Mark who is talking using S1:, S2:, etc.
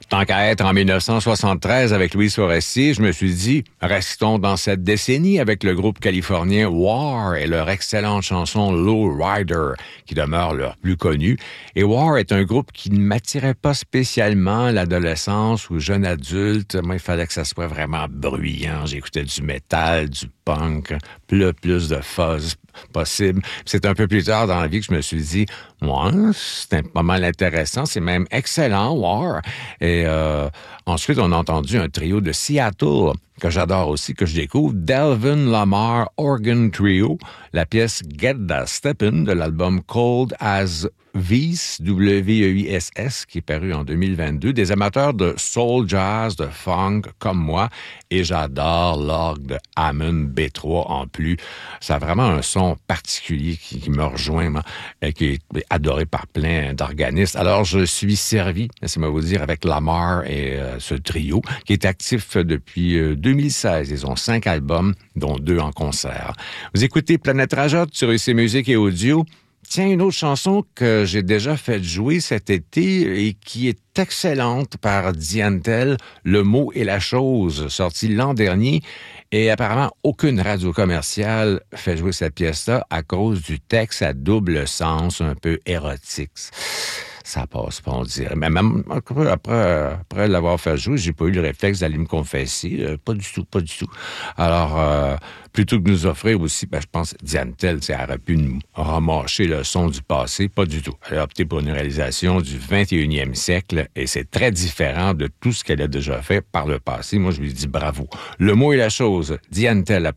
S1: Tant qu'à être en 1973 avec Louis Forestier, je me suis dit, restons dans cette décennie avec le groupe californien War et leur excellente chanson Low Rider, qui demeure leur plus connue. Et War est un groupe qui ne m'attirait pas spécialement à l'adolescence ou jeune adulte. Moi, il fallait que ça soit vraiment bruyant. J'écoutais du métal, du punk, plus de fuzz possible. C'est un peu plus tard dans la vie que je me suis dit, ouais, c'était pas mal intéressant, c'est même excellent, War. Et ensuite, on a entendu un trio de Seattle que j'adore aussi, que je découvre, Delvin Lamar Organ Trio, la pièce Get That Steppin' de l'album Cold as Weiss, W-E-I-S-S, qui est paru en 2022. Des amateurs de soul jazz, de funk comme moi, et j'adore l'orgue de Hammond B3 en plus. Ça a vraiment un son particulier qui me rejoint, moi, et qui est adoré par plein d'organistes. Alors, je suis servi, laissez-moi vous dire, avec Lamar et ce trio, qui est actif depuis 2016. Ils ont 5 albums, dont 2 en concert. Vous écoutez Planète Rajotte sur IC Musique et Audio. Tiens, une autre chanson que j'ai déjà fait jouer cet été et qui est excellente par Diane Tell, Le mot et la chose, sortie l'an dernier. Et apparemment, aucune radio commerciale fait jouer cette pièce-là à cause du texte à double sens, un peu érotique. Ça passe pas, on dirait. Mais même après l'avoir fait jouer, j'ai pas eu le réflexe d'aller me confesser. Pas du tout. Alors, plutôt que de nous offrir aussi, je pense, Diane Tell, elle aurait pu nous remâcher le son du passé. Pas du tout. Elle a opté pour une réalisation du 21e siècle et c'est très différent de tout ce qu'elle a déjà fait par le passé. Moi, je lui dis bravo. Le mot et la chose, Diane Tell,